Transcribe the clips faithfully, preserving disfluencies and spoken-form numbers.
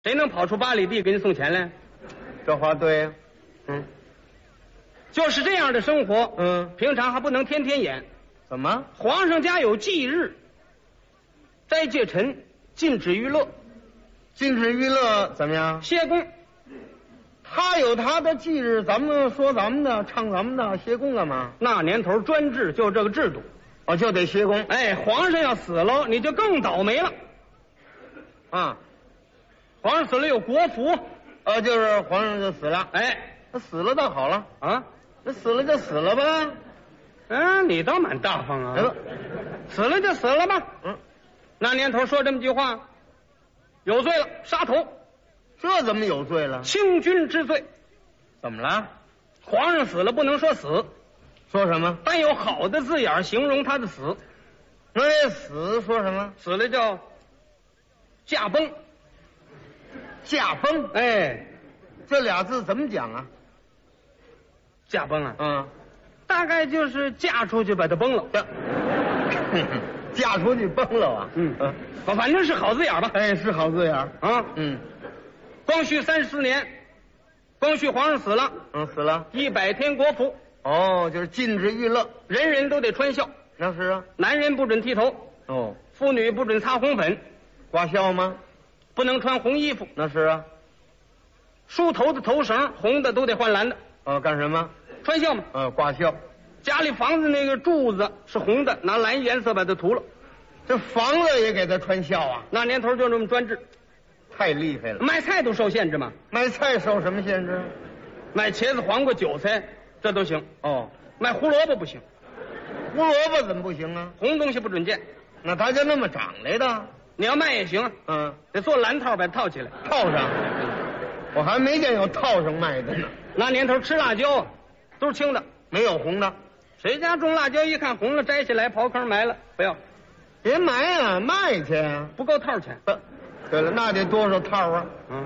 谁能跑出八里地给你送钱来？ 这话对呀、 嗯，就是这样的生活。 嗯， 平常还不能天天演。 怎么？ 皇上家有忌日，斋戒臣，禁止娱乐， 禁止娱乐怎么样？ 歇工。 他有他的忌日，咱们说咱们的，唱咱们的，歇工干嘛？ 那年头专制就这个制度， 哦，就得歇工。 哎，皇上要死了，你就更倒霉了。 啊， 皇上死了有国服， 呃，就是皇上就死了。 哎， 那死了倒好了啊， 那死了就死了吧。 嗯，你倒蛮大方啊。 哎呦， 死了就死了吧。 嗯， 那年头说这么句话，有罪了，杀头。 这怎么有罪了？ 清君之罪。 怎么了？ 皇上死了不能说死， 说什么？ 但有好的字眼形容他的死。 那这死说什么？ 死了叫驾崩。 驾崩。 哎， 这俩字怎么讲啊？ 驾崩啊， 嗯， 大概就是嫁出去把他崩了。 嫁出去崩了啊？ 嗯嗯， 反正是好字眼吧。 哎，是好字眼儿啊， 嗯光绪三十四年，光绪皇上死了， 嗯，死了。 一百天国服， 哦，就是禁止娱乐。 人人都得穿孝， 那是啊。 男人不准剃头， 哦， 妇女不准擦红粉， 挂孝吗？ 不能穿红衣服， 那是啊。 梳头的头绳红的都得换蓝的， 哦，干什么？ 穿孝嘛。 呃，挂孝。 家里房子那个柱子是红的，拿蓝颜色把它涂了。 这房子也给他穿孝啊？ 那年头就这么专制， 太厉害了。 卖菜都受限制嘛。 卖菜受什么限制？ 卖茄子、黄瓜、韭菜这都行， 哦， 卖胡萝卜不行， 胡萝卜怎么不行啊？ 红东西不准见。 那他就那么长来的？ 你要卖也行， 嗯， 得做蓝套把它套起来。 套上。我还没见有套上卖的呢。 那年头吃辣椒都是青的， 没有红的。 谁家种辣椒一看红了，摘下来刨坑埋了，不要， 别买啊，卖去啊。 不够套钱。 呃对了，那得多少套啊？ 嗯，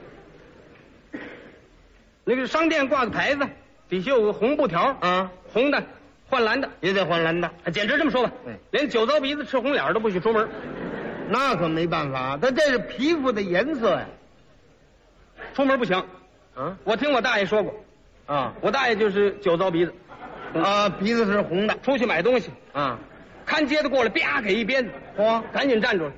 那个商店挂个牌子，底下有个红布条啊， 红的换蓝的， 也得换蓝的。 简直这么说吧， 嗯连酒糟鼻子吃红脸都不许出门。 那可没办法，他这是皮肤的颜色呀。 出门不行。 啊我听我大爷说过， 啊我大爷就是酒糟鼻子， 啊！鼻子是红的出去买东西， 啊！ 看街的过来，啪给一鞭子， 嚯！ 赶紧站住了，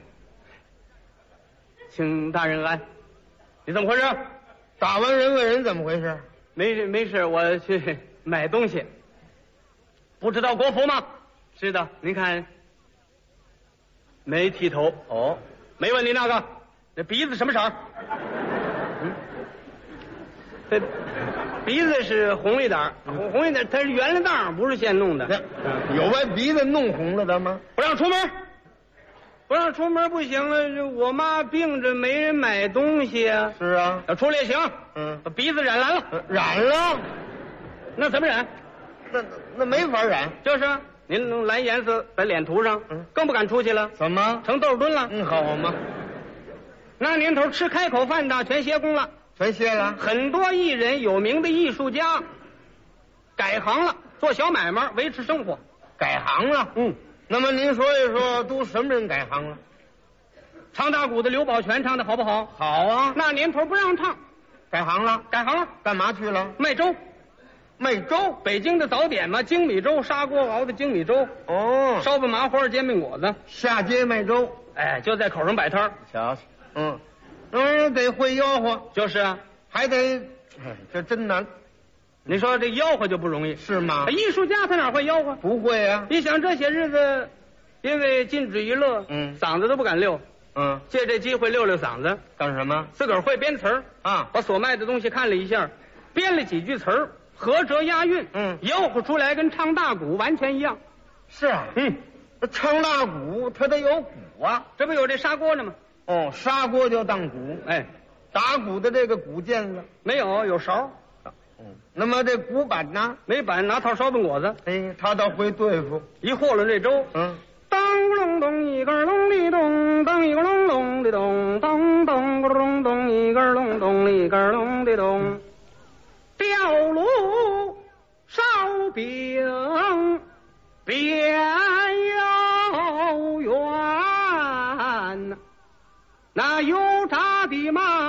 请大人安。你怎么回事？ 打完人问人怎么回事？ 没事没事，我去买东西。不知道国服吗？是的，您看，没剃头。 哦， 没问你那个，这鼻子什么色儿？嗯，这鼻子是红一点儿，红红一点儿，它是圆了档，不是现弄的。 有把鼻子弄红了的吗？ 不让出门，不让出门不行了。这我妈病着，没人买东西啊。 是啊， 要出来也行， 嗯， 把鼻子染蓝了。 呃染了， 那怎么染？ 那那没法染。 就是啊，您弄蓝颜色在脸涂上， 嗯更不敢出去了， 怎么？ 成豆墩了。 嗯，好嘛， 那年头吃开口饭的全歇工了， 全歇了。 很多艺人、有名的艺术家改行了，做小买卖维持生活。 改行了。 嗯， 那么您说一说，都什么人改行了？ 唱大鼓的刘宝全唱的好不好？ 好啊， 那年头不让唱， 改行了， 改行了， 干嘛去了？ 卖粥。 卖粥。 北京的早点嘛，精米粥，砂锅熬的精米粥， 哦， 烧饼麻花、煎饼果子， 下街卖粥。 哎，就在口上摆摊儿。 瞧瞧，嗯，那玩意儿得会吆喝， 就是啊， 还得，哎，这真难， 你说这吆喝就不容易。 是吗？ 艺术家他哪会吆喝？ 不会啊。 你想这些日子，因为禁止娱乐， 嗯嗓子都不敢溜， 嗯， 借这机会溜溜嗓子， 干什么自个儿会编词儿， 啊？ 把所卖的东西看了一下，编了几句词儿，合辙押韵， 嗯吆喝出来跟唱大鼓完全一样。 是啊， 嗯， 那唱大鼓它得有鼓啊。 这不有这砂锅呢吗？ 哦，砂锅就当鼓， 哎， 打鼓的这个鼓键子。 没有，有勺， 嗯，那么这鼓板呢？ 没板拿套烧饼果子， 哎，他倒会对付。 一和了这粥， 嗯， 当咕隆咚一个隆里咚，当一个隆隆的咚，当当咕隆咚一个隆咚一个隆的咚，吊炉烧饼边